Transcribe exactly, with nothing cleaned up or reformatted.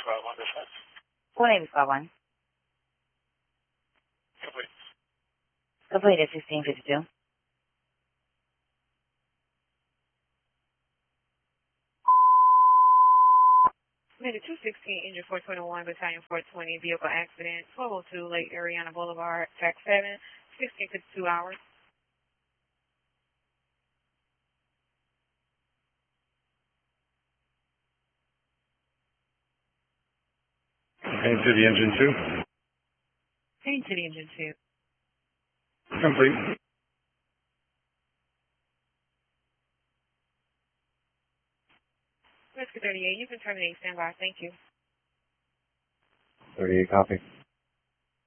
five one defense. four eight five one. Complete. Completed sixteen fifty-two. Minute two sixteen, engine four twenty-one, battalion four twenty, vehicle accident, twelve oh two, Lake Ariana Boulevard, track seven, sixteen fifty-two hours. Pain to the engine two. Pain to the engine two. Complete. Rescue thirty-eight, you can terminate standby. Thank you. thirty-eight copy.